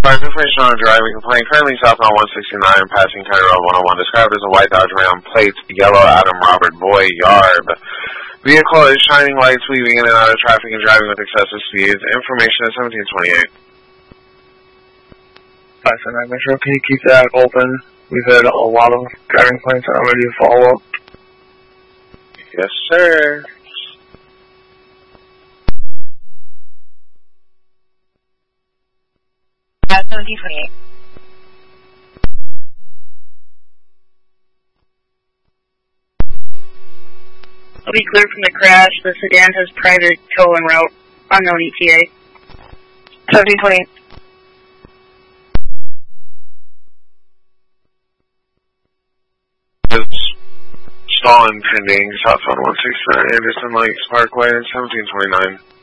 Provide information on a driving complaint. Currently southbound 169, passing County Road 101, described as a white Dodge Ram, plate yellow Adam Robert Boy Yarb. Vehicle is shining lights, weaving in and out of traffic and driving with excessive speeds. Information at 1728. Alright, so now Metro, can you keep that open? We've had a lot of driving complaints and I'm ready to follow up. Yes, sir. At 1728. I'll be clear from the crash. The sedan has private tow en route. Unknown ETA. 1728. Stalin pending, southbound 169, Anderson Lakes Parkway, 1729.